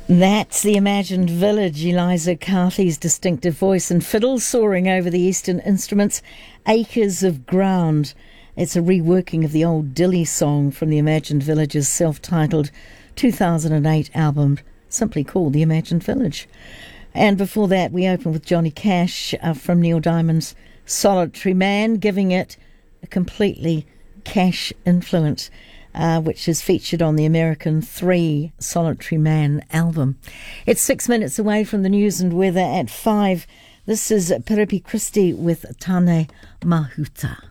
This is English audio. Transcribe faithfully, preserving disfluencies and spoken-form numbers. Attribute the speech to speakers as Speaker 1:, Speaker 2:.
Speaker 1: That's the Imagined Village, Eliza Carthy's distinctive voice and fiddle soaring over the Eastern Instruments, Acres of Ground. It's a reworking of the old Dilly song from the Imagined Village's self-titled two thousand eight album, simply called The Imagined Village. And before that, we open with Johnny Cash uh, from Neil Diamond's Solitary Man, giving it a completely Cash influence, uh, which is featured on the American three Solitary Man album. It's six minutes away from the news and weather at five. This is Piripi Christie with Tane Mahuta.